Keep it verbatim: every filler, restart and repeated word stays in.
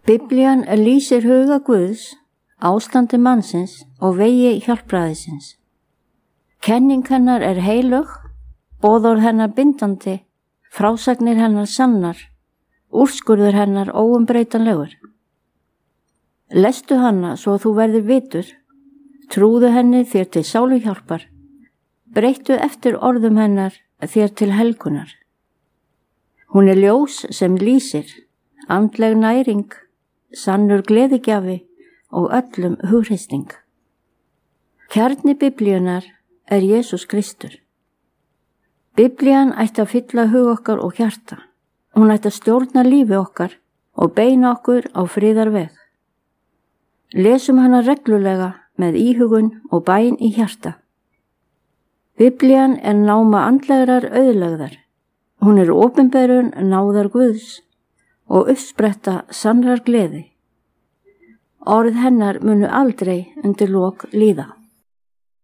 Biblían lýsir huga Guðs, ástandi mannsins og vegi hjálpræðisins. Kenning hennar er heilög, boðorð hennar bindandi, frásagnir hennar sannar, úrskurður hennar óumbreytanlegur. Lestu hana svo þú verður vitur, trúðu henni þér til sáluhjálpar, breyttu eftir orðum hennar þér til helgunar. Hún er ljós sem lýsir, andleg næring, sannur gleðigjafi og öllum hugreisting. Kjarni Biblíunar er Jesús Kristur. Biblían ætti að fylla hug okkar og hjarta. Hún ætti að stjórna lífi okkar og beina okkur á friðarveg. Lesum hana reglulega með íhugun og bæn í hjarta. Biblían er náma andlegrar auðlegðar. Hún er opinberun náðar Guðs og uppspretta sannrar gleði. Orð hennar munu aldrei undir lok líða.